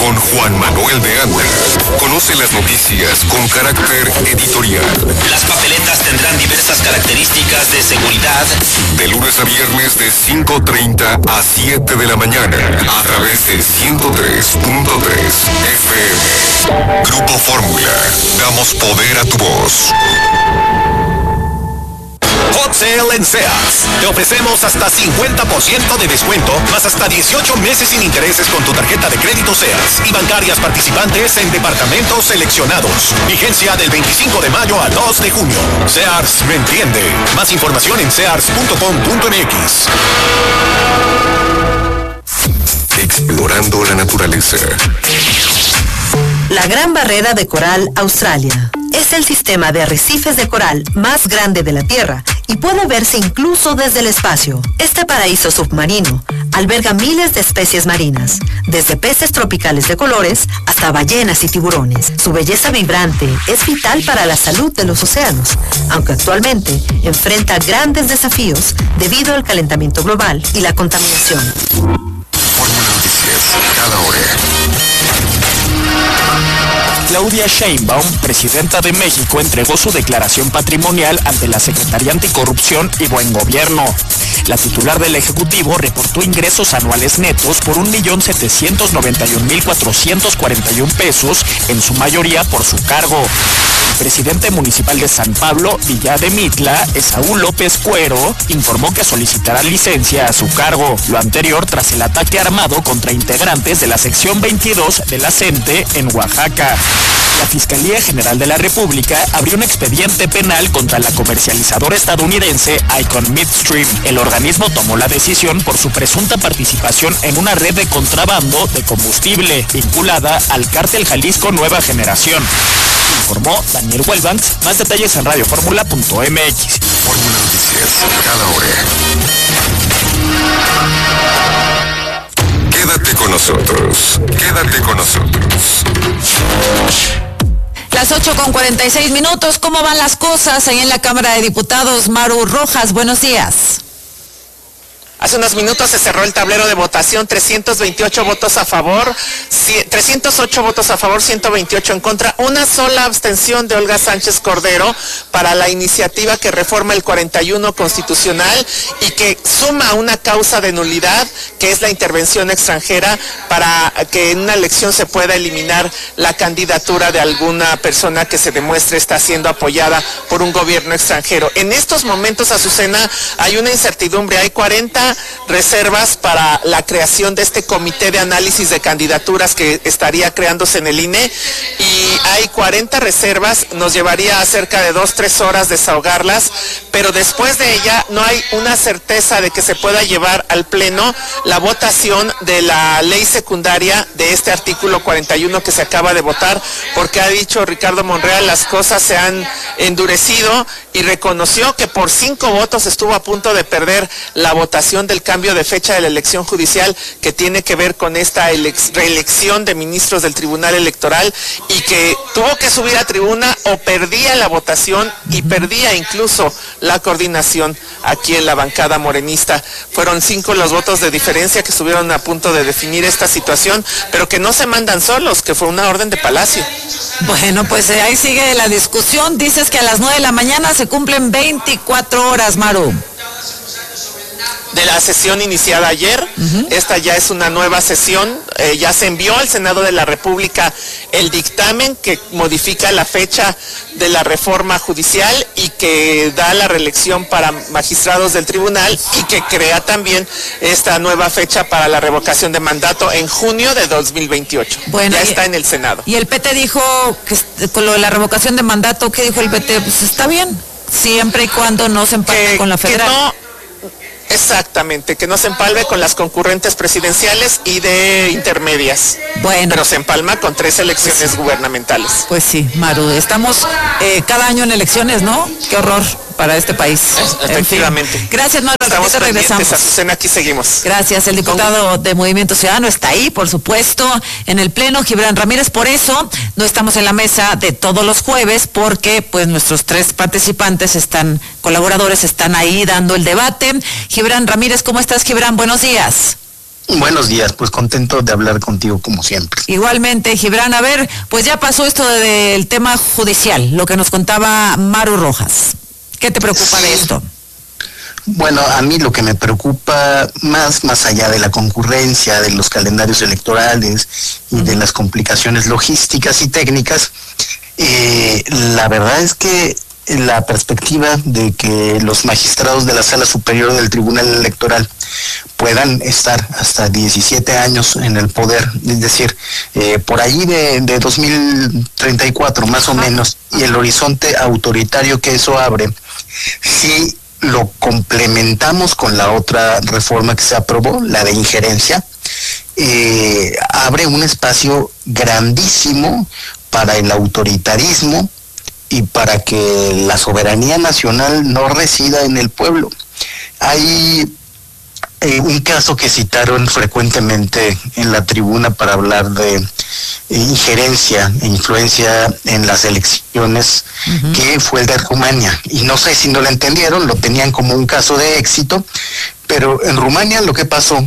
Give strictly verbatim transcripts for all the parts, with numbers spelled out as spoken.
con Juan Manuel de Anda. Conoce las noticias con carácter editorial. Las papeletas tendrán diversas características de seguridad. De lunes a viernes de cinco treinta a siete de la mañana a través de ciento tres punto tres F M. Grupo Fórmula. Damos poder a tu voz. Hot Sale en Sears. Te ofrecemos hasta cincuenta por ciento de descuento, más hasta dieciocho meses sin intereses con tu tarjeta de crédito Sears y bancarias participantes en departamentos seleccionados. Vigencia del veinticinco de mayo al dos de junio. Sears me entiende. Más información en sears punto com punto m x. Explorando la naturaleza. La Gran Barrera de Coral Australia es el sistema de arrecifes de coral más grande de la Tierra y puede verse incluso desde el espacio. Este paraíso submarino alberga miles de especies marinas, desde peces tropicales de colores hasta ballenas y tiburones. Su belleza vibrante es vital para la salud de los océanos, aunque actualmente enfrenta grandes desafíos debido al calentamiento global y la contaminación. Fórmula Noticias, cada hora. Claudia Sheinbaum, presidenta de México, entregó su declaración patrimonial ante la Secretaría Anticorrupción y Buen Gobierno. La titular del Ejecutivo reportó ingresos anuales netos por un millón setecientos noventa y un mil cuatrocientos cuarenta y un pesos, en su mayoría por su cargo. El presidente municipal de San Pablo, Villa de Mitla, Esaú López Cuero, informó que solicitará licencia a su cargo. Lo anterior tras el ataque armado contra integrantes de la sección veintidós de la CENTE en Oaxaca. La Fiscalía General de la República abrió un expediente penal contra la comercializadora estadounidense Icon Midstream. El organismo tomó la decisión por su presunta participación en una red de contrabando de combustible vinculada al cártel Jalisco Nueva Generación. Informó Daniel Huelbanks. Más detalles en radio fórmula punto m x. Fórmula Noticias, cada hora. Quédate con nosotros, quédate con nosotros. Las ocho con cuarenta y seis minutos, ¿cómo van las cosas ahí en la Cámara de Diputados? Maru Rojas, buenos días. Hace unos minutos se cerró el tablero de votación, trescientos veintiocho votos a favor, trescientos ocho votos a favor, ciento veintiocho en contra, una sola abstención de Olga Sánchez Cordero para la iniciativa que reforma el cuarenta y uno constitucional y que suma una causa de nulidad, que es la intervención extranjera, para que en una elección se pueda eliminar la candidatura de alguna persona que se demuestre está siendo apoyada por un gobierno extranjero. En estos momentos, Azucena, hay una incertidumbre, hay cuarenta reservas para la creación de este comité de análisis de candidaturas que estaría creándose en el I N E, y hay cuarenta reservas, nos llevaría a cerca de dos, tres horas desahogarlas, pero después de ella no hay una certeza de que se pueda llevar al Pleno la votación de la ley secundaria de este artículo cuarenta y uno que se acaba de votar, porque ha dicho Ricardo Monreal, las cosas se han endurecido, y reconoció que por cinco votos estuvo a punto de perder la votación del cambio de fecha de la elección judicial, que tiene que ver con esta reelección de ministros del Tribunal Electoral, y que tuvo que subir a tribuna o perdía la votación y perdía incluso la coordinación aquí en la bancada morenista. Fueron cinco los votos de diferencia que estuvieron a punto de definir esta situación, pero que no se mandan solos, que fue una orden de Palacio. Bueno, pues eh, ahí sigue la discusión. Dices que a las nueve de la mañana se cumplen veinticuatro horas, Maru. De la sesión iniciada ayer, uh-huh. Esta ya es una nueva sesión, eh, ya se envió al Senado de la República el dictamen que modifica la fecha de la reforma judicial y que da la reelección para magistrados del tribunal, y que crea también esta nueva fecha para la revocación de mandato en junio de dos mil veintiocho. Bueno, ya está en el Senado. Y el P T dijo que con lo de la revocación de mandato, ¿qué dijo el P T? Pues está bien, siempre y cuando no se empate con la federal. Que no, exactamente, que no se empalme con las concurrentes presidenciales y de intermedias. Bueno. Pero se empalma con tres elecciones pues sí. gubernamentales. Pues sí, Maru, estamos eh, cada año en elecciones, ¿no? Qué horror para este país. Efectivamente. En fin. Gracias, Maru. Estamos te regresamos. Azucena, aquí seguimos. Gracias. El diputado ¿Cómo? de Movimiento Ciudadano está ahí, por supuesto, en el Pleno, Gibran Ramírez. Por eso no estamos en la mesa de todos los jueves, porque pues nuestros tres participantes están, colaboradores, están ahí dando el debate. Gibran Ramírez, ¿cómo estás, Gibran? Buenos días. Buenos días, pues contento de hablar contigo como siempre. Igualmente, Gibran, a ver, pues ya pasó esto del tema judicial, lo que nos contaba Maru Rojas. ¿Qué te preocupa sí. de esto? Bueno, a mí lo que me preocupa más, más allá de la concurrencia, de los calendarios electorales y uh-huh. de las complicaciones logísticas y técnicas, eh, la verdad es que la perspectiva de que los magistrados de la Sala Superior del Tribunal Electoral puedan estar hasta diecisiete años en el poder, es decir, eh, por ahí de, de dos mil treinta y cuatro más o menos, y el horizonte autoritario que eso abre, si lo complementamos con la otra reforma que se aprobó, la de injerencia, eh, abre un espacio grandísimo para el autoritarismo y para que la soberanía nacional no resida en el pueblo. Hay eh, un caso que citaron frecuentemente en la tribuna para hablar de eh, injerencia e influencia en las elecciones, uh-huh. que fue el de Rumania. Y no sé si no lo entendieron, lo tenían como un caso de éxito, pero en Rumania lo que pasó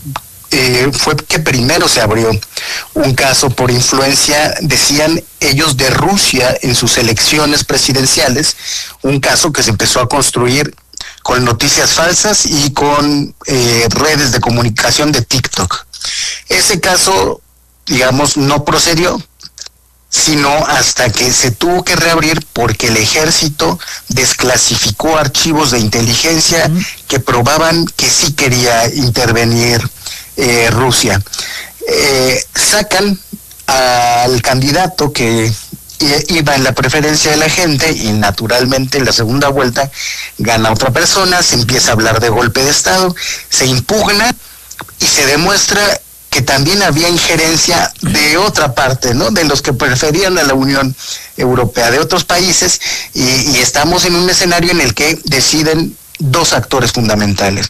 Eh, fue que primero se abrió un caso por influencia, decían ellos, de Rusia en sus elecciones presidenciales, un caso que se empezó a construir con noticias falsas y con eh, redes de comunicación de TikTok. Ese caso, digamos, no procedió, sino hasta que se tuvo que reabrir porque el ejército desclasificó archivos de inteligencia uh-huh. que probaban que sí quería intervenir Eh, Rusia. Eh, sacan al candidato que iba en la preferencia de la gente y naturalmente en la segunda vuelta gana otra persona, se empieza a hablar de golpe de Estado, se impugna y se demuestra que también había injerencia de otra parte, ¿no? De los que preferían a la Unión Europea, de otros países, y, y estamos en un escenario en el que deciden dos actores fundamentales: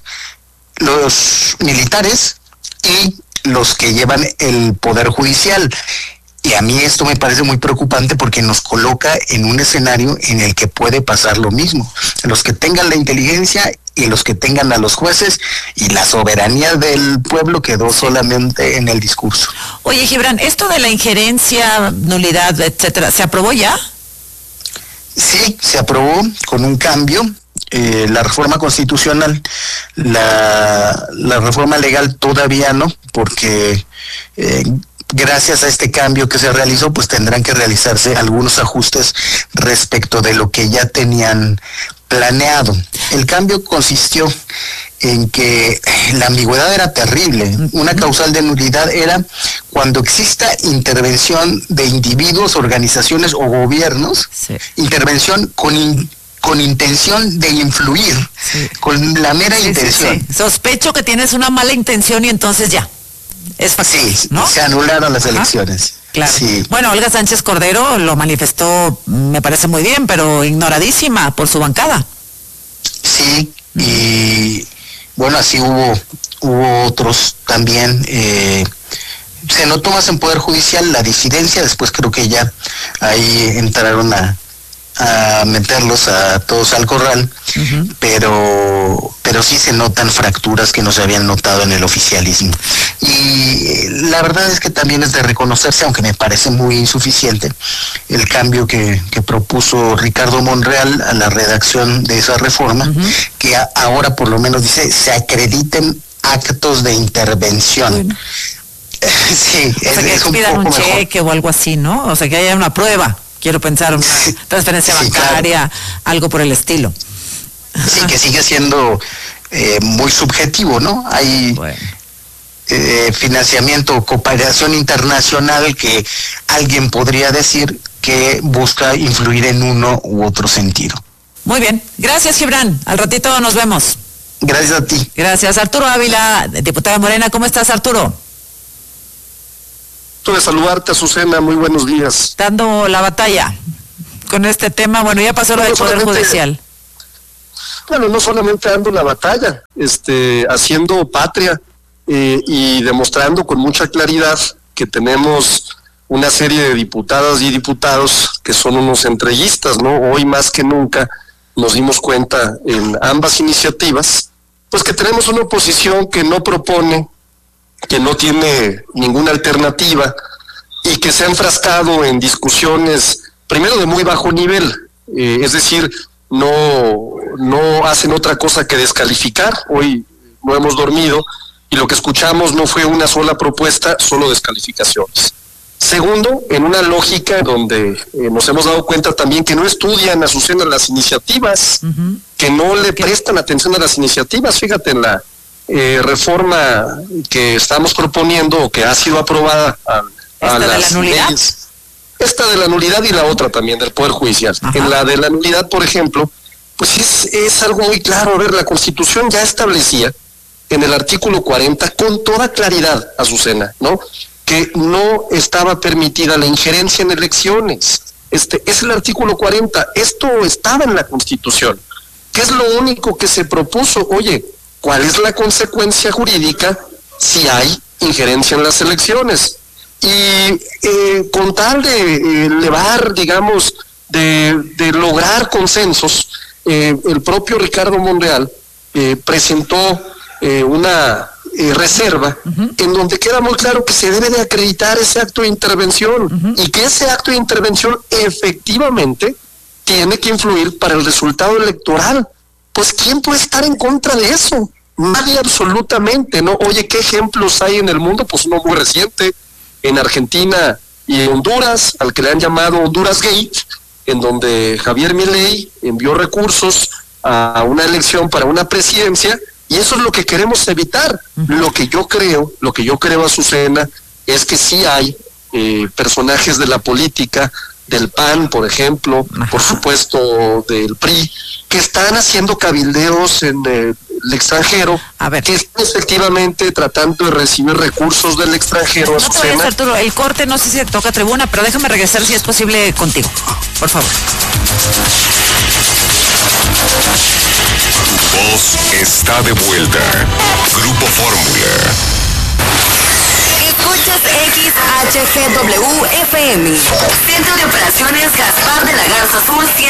los militares y los que llevan el poder judicial. Y a mí esto me parece muy preocupante porque nos coloca en un escenario en el que puede pasar lo mismo. Los que tengan la inteligencia y los que tengan a los jueces, y la soberanía del pueblo quedó solamente en el discurso. Oye, Gibran, esto de la injerencia, nulidad, etcétera, ¿se aprobó ya? Sí, se aprobó con un cambio. Eh, la reforma constitucional, la, la reforma legal todavía no, porque eh, gracias a este cambio que se realizó, pues tendrán que realizarse algunos ajustes respecto de lo que ya tenían planeado. El cambio consistió en que la ambigüedad era terrible. Una causal de nulidad era cuando exista intervención de individuos, organizaciones o gobiernos, sí. intervención con in, con intención de influir, sí. con la mera sí, intención. Sí, sí. Sospecho que tienes una mala intención y entonces ya. Es fácil, sí, ¿no? Se anularon las Ajá. elecciones. Claro. Sí. Bueno, Olga Sánchez Cordero lo manifestó, me parece muy bien, pero ignoradísima por su bancada. Sí, y bueno, así hubo, hubo otros también. Eh, se notó más en Poder Judicial la disidencia, después creo que ya ahí entraron a a meterlos a todos al corral, uh-huh. pero pero sí se notan fracturas que no se habían notado en el oficialismo. Y la verdad es que también es de reconocerse, aunque me parece muy insuficiente, el cambio que, que propuso Ricardo Monreal a la redacción de esa reforma, uh-huh. que a, ahora por lo menos dice, se acrediten actos de intervención. Bueno. Sí, o sea, es, que es un pidan poco un cheque mejor. O algo así, ¿no? O sea, que haya una prueba. Quiero pensar una sí, transferencia bancaria, sí, claro. algo por el estilo. Sí, que sigue siendo eh, muy subjetivo, ¿no? Hay bueno. eh, financiamiento, cooperación internacional que alguien podría decir que busca influir en uno u otro sentido. Muy bien. Gracias, Gibran. Al ratito nos vemos. Gracias a ti. Gracias. Arturo Ávila, diputada Morena. ¿Cómo estás, Arturo? De saludarte, Azucena, muy buenos días. Dando la batalla con este tema, bueno, ya pasó lo del Poder Judicial. Bueno, no solamente dando la batalla, este, haciendo patria eh, y demostrando con mucha claridad que tenemos una serie de diputadas y diputados que son unos entreguistas, ¿no? Hoy más que nunca nos dimos cuenta en ambas iniciativas, pues que tenemos una oposición que no propone que no tiene ninguna alternativa y que se ha enfrascado en discusiones, primero de muy bajo nivel, eh, es decir, no, no hacen otra cosa que descalificar. Hoy no hemos dormido y lo que escuchamos no fue una sola propuesta, solo descalificaciones. Segundo, en una lógica donde eh, nos hemos dado cuenta también que no estudian, Azucena, las iniciativas, uh-huh. que no le prestan atención a las iniciativas. Fíjate, en la eh, reforma que estamos proponiendo o que ha sido aprobada a, a ¿Esta las de la nulidad? leyes, esta de la nulidad y la otra también del Poder Judicial. Ajá. En la de la nulidad, por ejemplo, pues es, es algo muy claro. A ver, la Constitución ya establecía en el artículo cuarenta con toda claridad, Azucena, ¿no?, que no estaba permitida la injerencia en elecciones. Este es el artículo cuarenta. Esto estaba en la Constitución. ¿Qué es lo único que se propuso? Oye, ¿cuál es la consecuencia jurídica si hay injerencia en las elecciones? Y eh, con tal de eh, elevar, digamos, de, de lograr consensos, eh, el propio Ricardo Monreal eh, presentó eh, una eh, reserva uh-huh. en donde queda muy claro que se debe de acreditar ese acto de intervención uh-huh. y que ese acto de intervención efectivamente tiene que influir para el resultado electoral. Pues ¿quién puede estar en contra de eso? Nadie, absolutamente, ¿no? Oye, ¿qué ejemplos hay en el mundo? Pues uno muy reciente, en Argentina y en Honduras, al que le han llamado Honduras Gate, en donde Javier Milei envió recursos a una elección para una presidencia, y eso es lo que queremos evitar. Uh-huh. Lo que yo creo, lo que yo creo, Azucena, es que sí hay eh, personajes de la política, del P A N, por ejemplo, uh-huh. por supuesto del P R I, que están haciendo cabildeos en eh, el extranjero, a ver. que están efectivamente tratando de recibir recursos del extranjero. No te vayas, Arturo, el corte no sé si te toca tribuna, pero déjame regresar si es posible contigo, por favor. Tu voz está de vuelta. Grupo Fórmula. Escuchas X H G W F M. Centro de Operaciones Gaspar de la Garza Azul.